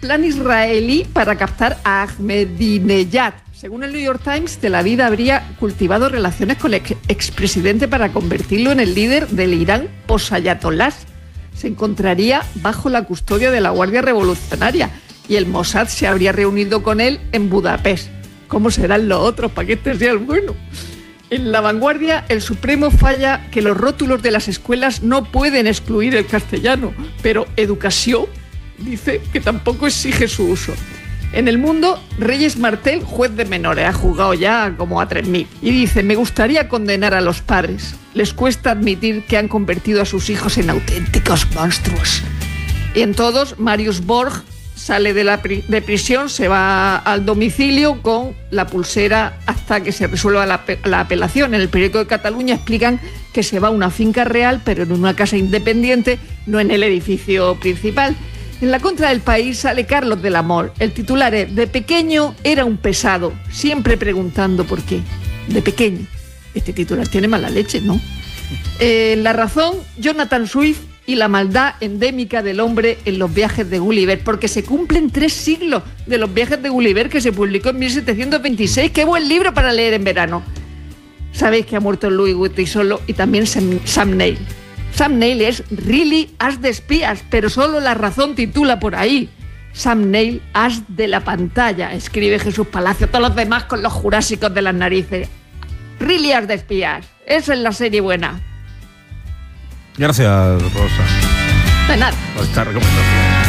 plan israelí para captar a Ahmadinejad. Según el New York Times, Tel Aviv habría cultivado relaciones con el expresidente para convertirlo en el líder del Irán post-ayatolás. Se encontraría bajo la custodia de la Guardia Revolucionaria y el Mossad se habría reunido con él en Budapest. ¿Cómo serán los otros para que este sea el bueno? En La Vanguardia, el Supremo falla que los rótulos de las escuelas no pueden excluir el castellano, pero Educación dice que tampoco exige su uso. En El Mundo, Reyes Martel, juez de menores, ha juzgado ya como a 3.000. Y dice, me gustaría condenar a los padres. Les cuesta admitir que han convertido a sus hijos en auténticos monstruos. Y en Todos, Marius Borg sale de prisión, se va al domicilio con la pulsera hasta que se resuelva la apelación. En el periódico de Cataluña explican que se va a una finca real, pero en una casa independiente, no en el edificio principal. En la Contra del País sale Carlos del Amor. El titular es, de pequeño era un pesado, siempre preguntando por qué. De pequeño. Este titular tiene mala leche, ¿no? La Razón, Jonathan Swift y la maldad endémica del hombre en los viajes de Gulliver, porque se cumplen 3 siglos de los viajes de Gulliver, que se publicó en 1726. ¡Qué buen libro para leer en verano! Sabéis que ha muerto Louis Vuitton solo y también Sam Neill. Sam Neill es Really As de espías, pero solo La Razón titula por ahí. Sam Neill, as de la pantalla, escribe Jesús Palacio, todos los demás con los jurásicos de las narices. Really As de espías, esa es la serie buena. Gracias, Rosa. De nada. Por esta recomendación.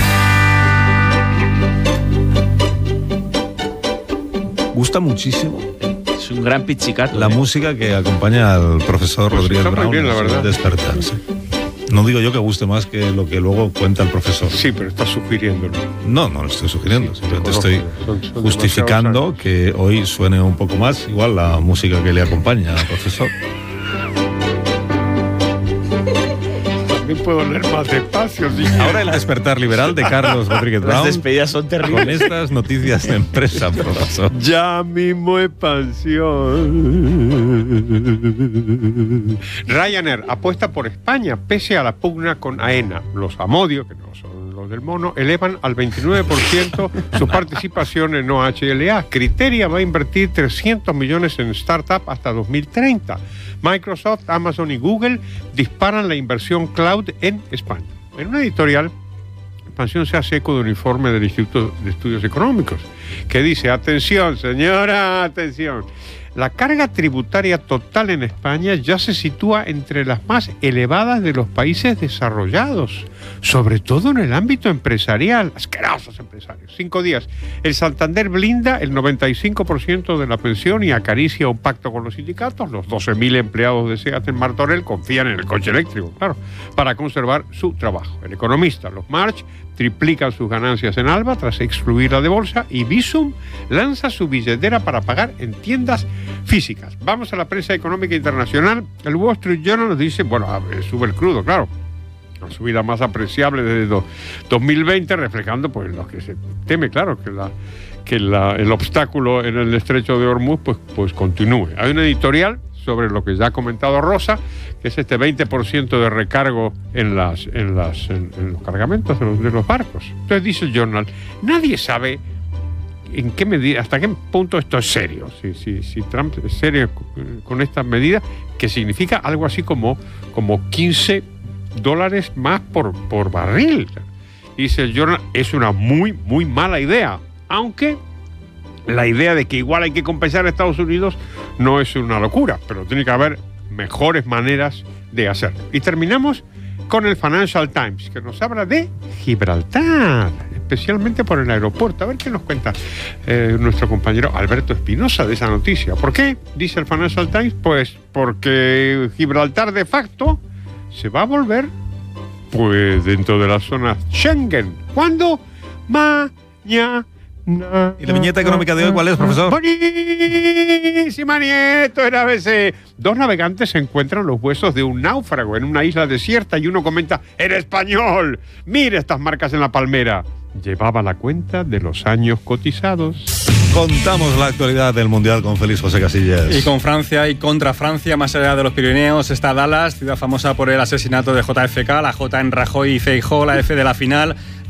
Gusta muchísimo. Es un gran pizzicato. La música que acompaña al profesor Pues Rodríguez está muy Brown bien, la verdad. Despertarse. No digo yo que guste más que lo que luego cuenta el profesor. Sí, pero está sugiriéndolo. No lo estoy sugiriendo. Sí, simplemente conozco, estoy son justificando demasiados años. que hoy suene un poco más igual la música que le acompaña al profesor. También puedo leer más despacio. ¿Sí? Ahora el despertar liberal de Carlos Rodríguez Las Brown. despedidas son Con terribles. estas noticias de empresa, profesor. Ya mismo expansión. Ryanair apuesta por España pese a la pugna con AENA. Los Amodio, que no son los del mono, elevan al 29% su participación en OHLA. Criteria va a invertir 300 millones en startup hasta 2030. Microsoft, Amazon y Google disparan la inversión cloud en España. En una editorial, Expansión se hace eco de un informe del Instituto de Estudios Económicos que dice, atención señora, atención, la carga tributaria total en España ya se sitúa entre las más elevadas de los países desarrollados, sobre todo en el ámbito empresarial. Asquerosos empresarios. 5 días. El Santander blinda el 95% de la pensión y acaricia un pacto con los sindicatos. Los 12.000 empleados de SEAT en Martorell confían en el coche eléctrico, claro, para conservar su trabajo. El economista, los March, triplican sus ganancias en Alba tras excluirla de bolsa y Visum lanza su billetera para pagar en tiendas físicas. Vamos a la prensa económica internacional. El Wall Street Journal nos dice, bueno, sube el crudo, claro, la subida más apreciable desde 2020, reflejando pues lo que se teme, claro, que el obstáculo en el estrecho de Hormuz pues continúe. Hay una editorial sobre lo que ya ha comentado Rosa, que es este 20% de recargo en los cargamentos de los barcos. Entonces dice el Journal, nadie sabe en qué medida, hasta qué punto esto es serio. Si Trump es serio con estas medidas, que significa algo así como $15 más por barril. Dice el Journal, es una muy, muy mala idea, aunque la idea de que igual hay que compensar a Estados Unidos no es una locura, pero tiene que haber mejores maneras de hacerlo. Y terminamos con el Financial Times, que nos habla de Gibraltar, especialmente por el aeropuerto. A ver qué nos cuenta nuestro compañero Alberto Espinosa de esa noticia. ¿Por qué? Dice el Financial Times, pues porque Gibraltar de facto se va a volver pues dentro de la zona Schengen. ¿Cuándo? Mañana. ¿Y la viñeta económica de hoy cuál es, profesor? Buenísima, Nieto, en ABC. 2 navegantes se encuentran los huesos de un náufrago en una isla desierta y uno comenta, ¡en español! ¡Mire estas marcas en la palmera! Llevaba la cuenta de los años cotizados. Contamos la actualidad del Mundial con Félix José Casillas. Y con Francia y contra Francia, más allá de los Pirineos, está Dallas, ciudad famosa por el asesinato de JFK, la J en Rajoy y Feijóo, la F de la final,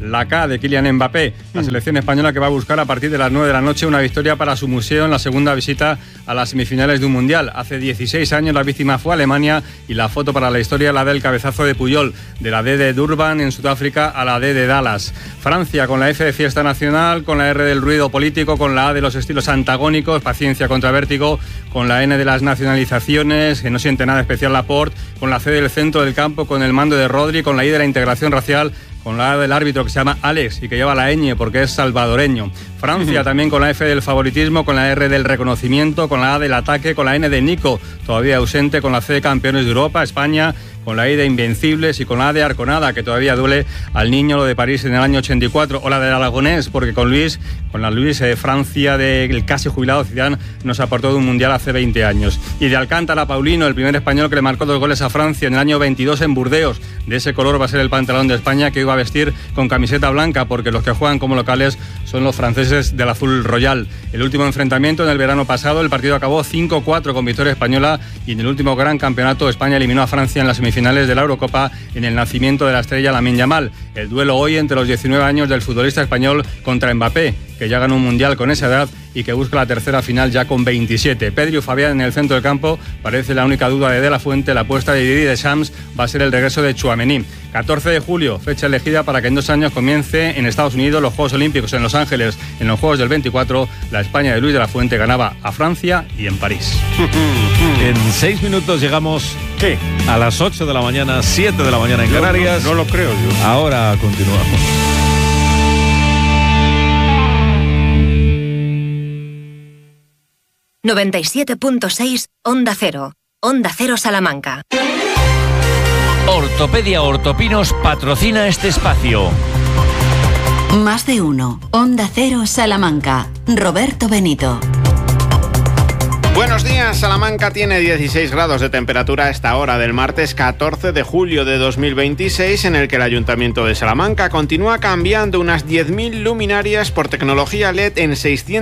la K de Kylian Mbappé, la selección española que va a buscar a partir de las 9 de la noche una victoria para su museo en la segunda visita a las semifinales de un mundial. Hace 16 años la víctima fue Alemania y la foto para la historia la del cabezazo de Puyol, de la D de Durban en Sudáfrica a la D de Dallas. Francia con la F de fiesta nacional, con la R del ruido político, con la A de los estilos antagónicos, paciencia contra vértigo, con la N de las nacionalizaciones, que no siente nada especial Laporte, con la C del centro del campo, con el mando de Rodri, con la I de la integración racial, con la A del árbitro que se llama Alex y que lleva la ñ porque es salvadoreño. Francia también con la F del favoritismo, con la R del reconocimiento, con la A del ataque, con la N de Nico, todavía ausente, con la C de campeones de Europa. España con la I de Invencibles y con la A de Arconada, que todavía duele al niño lo de París en el año 84, o la del Aragonés, porque con la Luis Francia del casi jubilado Zidane nos aportó de un mundial hace 20 años. Y de Alcántara Paulino, el primer español que le marcó 2 goles a Francia en el año 22 en Burdeos. De ese color va a ser el pantalón de España, que hoy va a vestir con camiseta blanca, porque los que juegan como locales son los franceses del azul royal. El último enfrentamiento en el verano pasado, el partido acabó 5-4 con victoria española, y en el último gran campeonato España eliminó a Francia en las semifinales de la Eurocopa en el nacimiento de la estrella Lamine Yamal. El duelo hoy entre los 19 años del futbolista español contra Mbappé, que ya ganó un mundial con esa edad y que busca la tercera final ya con 27. Pedri y Fabián en el centro del campo, parece la única duda de la Fuente. La apuesta de Didier Deschamps va a ser el regreso de Tchouaméni. 14 de julio, fecha elegida para que en 2 años comience en Estados Unidos los Juegos Olímpicos en Los Ángeles. En los Juegos del 24, la España de Luis de la Fuente ganaba a Francia y en París. En 6 minutos llegamos a las 8 de la mañana, 7 de la mañana en Canarias. No lo creo yo. Ahora continuamos. ...97.6 Onda Cero. Onda Cero Salamanca. Ortopedia Ortopinos patrocina este espacio. Más de uno. Onda Cero Salamanca. Roberto Benito. Buenos días, Salamanca tiene 16 grados de temperatura a esta hora del martes 14 de julio de 2026, en el que el Ayuntamiento de Salamanca continúa cambiando unas 10.000 luminarias por tecnología LED en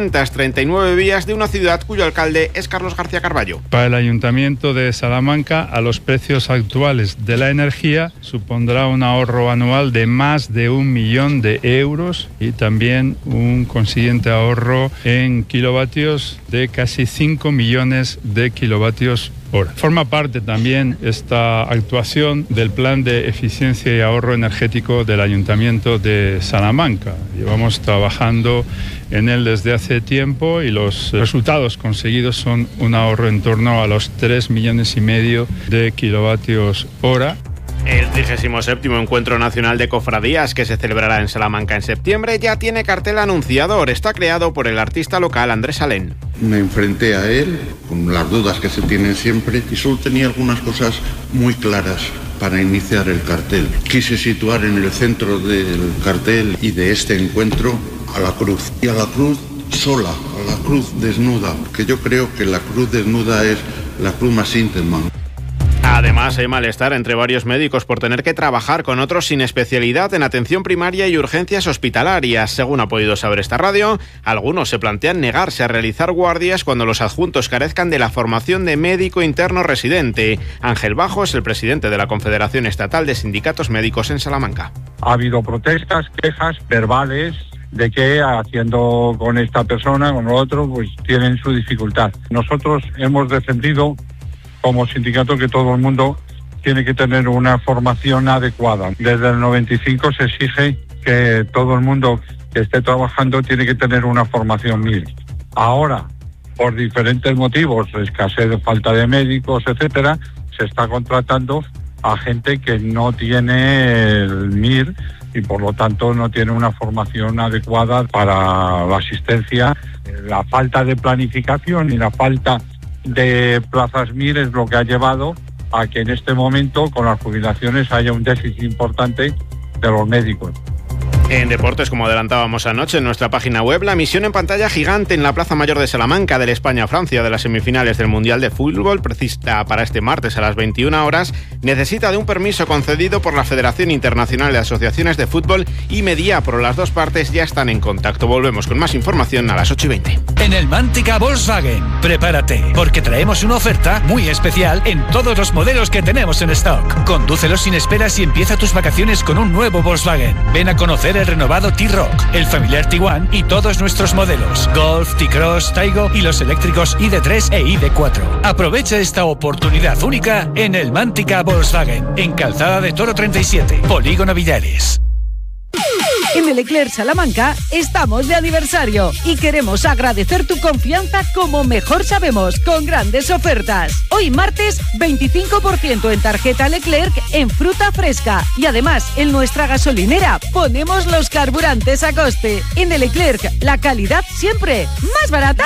639 vías de una ciudad cuyo alcalde es Carlos García Carballo. Para el Ayuntamiento de Salamanca, a los precios actuales de la energía, supondrá un ahorro anual de más de 1 millón de euros y también un consiguiente ahorro en kilovatios de casi 5 millones de kilovatios hora. Forma parte también esta actuación del plan de eficiencia y ahorro energético del Ayuntamiento de Salamanca. Llevamos trabajando en él desde hace tiempo y los resultados conseguidos son un ahorro en torno a los 3,5 millones de kilovatios hora. El 37º Encuentro Nacional de Cofradías, que se celebrará en Salamanca en septiembre, ya tiene cartel anunciador. Está creado por el artista local Andrés Alén. Me enfrenté a él con las dudas que se tienen siempre y solo tenía algunas cosas muy claras para iniciar el cartel. Quise situar en el centro del cartel y de este encuentro a la cruz. Y a la cruz sola, a la cruz desnuda, porque yo creo que la cruz desnuda es la cruz más íntima. Además, hay malestar entre varios médicos por tener que trabajar con otros sin especialidad en atención primaria y urgencias hospitalarias. Según ha podido saber esta radio, algunos se plantean negarse a realizar guardias cuando los adjuntos carezcan de la formación de médico interno residente. Ángel Bajo es el presidente de la Confederación Estatal de Sindicatos Médicos en Salamanca. Ha habido protestas, quejas verbales de que haciendo con esta persona, con lo otro, pues tienen su dificultad. Nosotros hemos defendido como sindicato que todo el mundo tiene que tener una formación adecuada. Desde el 95 se exige que todo el mundo que esté trabajando tiene que tener una formación MIR. Ahora, por diferentes motivos, escasez de falta de médicos, etcétera, se está contratando a gente que no tiene el MIR y por lo tanto no tiene una formación adecuada para la asistencia. La falta de planificación y la falta de plazas MIR es lo que ha llevado a que en este momento con las jubilaciones haya un déficit importante de los médicos. En deportes, como adelantábamos anoche en nuestra página web, la emisión en pantalla gigante en la Plaza Mayor de Salamanca del España-Francia de las semifinales del Mundial de Fútbol, precisa para este martes a las 21 horas, necesita de un permiso concedido por la Federación Internacional de Asociaciones de Fútbol y Mediapro. Las dos partes ya están en contacto. Volvemos con más información a las 8:20. En el Mántica Volkswagen, prepárate, porque traemos una oferta muy especial en todos los modelos que tenemos en stock. Condúcelos sin esperas y empieza tus vacaciones con un nuevo Volkswagen. Ven a conocer el renovado T-Roc, el familiar Tiguan y todos nuestros modelos, Golf, T-Cross, Taigo y los eléctricos ID3 e ID4. Aprovecha esta oportunidad única en el Mántica Volkswagen, en Calzada de Toro 37, Polígono Villares. En el Leclerc Salamanca estamos de aniversario y queremos agradecer tu confianza como mejor sabemos, con grandes ofertas. Hoy martes, 25% en tarjeta Leclerc en fruta fresca. Y además, en nuestra gasolinera ponemos los carburantes a coste. En el Leclerc, la calidad siempre más barata.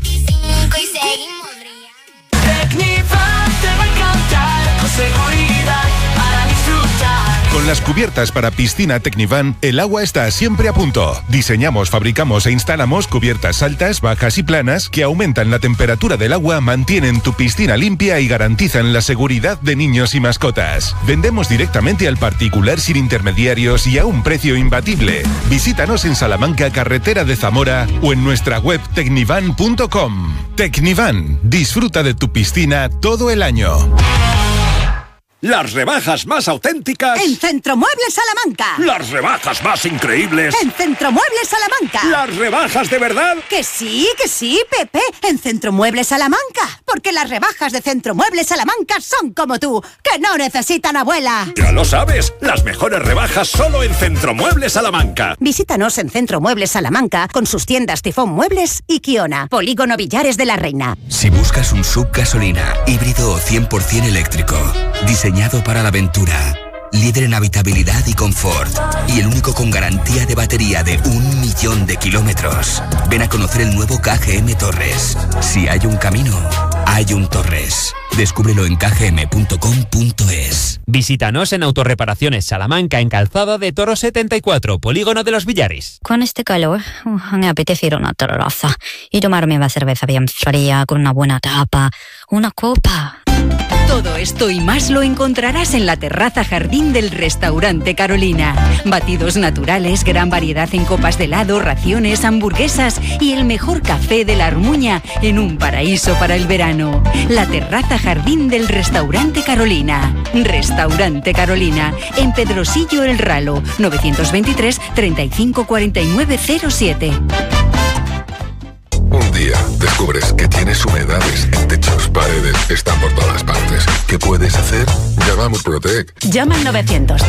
Tecnifan te va a encantar, con seguridad para disfrutar. Con las cubiertas para piscina Tecnifan, el agua está siempre a punto. Diseñamos, fabricamos e instalamos cubiertas altas, bajas y planas que aumentan la temperatura del agua, mantienen tu piscina limpia y garantizan la seguridad de niños y mascotas. Vendemos directamente al particular sin intermediarios y a un precio imbatible. Visítanos en Salamanca, carretera de Zamora, o en nuestra web tecnifan.com. Tecnifan, disfruta de tu piscina todo el año. Las rebajas más auténticas en Centromuebles Salamanca. Las rebajas más increíbles en Centromuebles Salamanca. Las rebajas de verdad. Que sí, Pepe, en Centromuebles Salamanca. Porque las rebajas de Centromuebles Salamanca son como tú, que no necesitan abuela. Ya lo sabes, las mejores rebajas solo en Centromuebles Salamanca. Visítanos en Centromuebles Salamanca con sus tiendas Tifón Muebles y Kiona, Polígono Villares de la Reina. Si buscas un SUV gasolina, híbrido o 100% eléctrico, diseñado para la aventura, líder en habitabilidad y confort, y el único con garantía de batería de 1 millón de kilómetros, ven a conocer el nuevo KGM Torres. Si hay un camino, hay un Torres. Descúbrelo en kgm.com.es. Visítanos en Autorreparaciones Salamanca, en Calzada de Toro 74, Polígono de los Villares. Con este calor, me apetece ir a una terraza y tomarme una cerveza bien fría con una buena tapa, una copa. Todo esto y más lo encontrarás en la terraza jardín del Restaurante Carolina. Batidos naturales, gran variedad en copas de helado, raciones, hamburguesas y el mejor café de la Armuña en un paraíso para el verano. La terraza jardín del Restaurante Carolina. Restaurante Carolina, en Pedrosillo El Ralo, 923 35 49 07. Un día descubres que tienes humedades en techos, paredes, están por todas partes. ¿Qué puedes hacer? Llama a Murprotec. Llama al 900